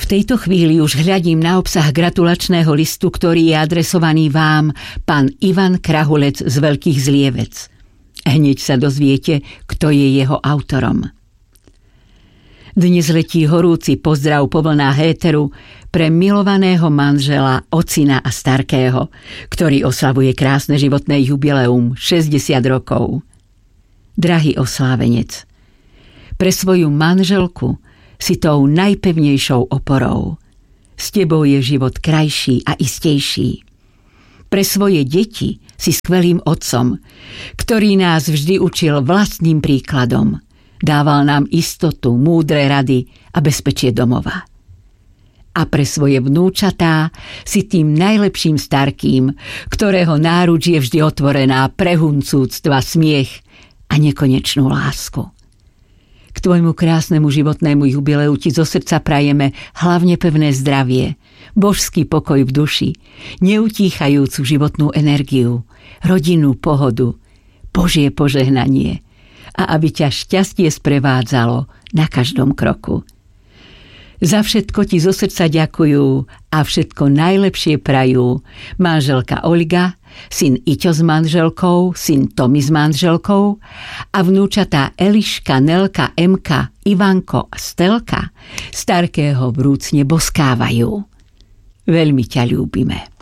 V tejto chvíli už hľadím na obsah gratulačného listu, ktorý je adresovaný vám, pán Ivan Krahulec z Veľkých Zlievec. Hneď sa dozviete, kto je jeho autorom. Dnes letí horúci pozdrav po vlnách éteru pre milovaného manžela, ocina a starkého, ktorý oslavuje krásne životné jubileum 60 rokov. Drahý oslávenec, pre svoju manželku si tou najpevnejšou oporou. S tebou je život krajší a istejší. Pre svoje deti si skvelým otcom, ktorý nás vždy učil vlastným príkladom. Dával nám istotu, múdre rady a bezpečie domova. A pre svoje vnúčatá si tým najlepším starkým, ktorého náruč je vždy otvorená pre huncúctva, smiech a nekonečnú lásku. K tvojmu krásnemu životnému jubileu ti zo srdca prajeme hlavne pevné zdravie, božský pokoj v duši, neutíchajúcu životnú energiu, rodinnú pohodu, Božie požehnanie a aby ťa šťastie sprevádzalo na každom kroku. Za všetko ti zo srdca ďakujú a všetko najlepšie prajú manželka Olga, syn Iťo s manželkou, syn Tomi s manželkou a vnúčatá Eliška, Nelka, Emka, Ivanko a Stelka starkého vrúcne boskávajú. Veľmi ťa ľúbime.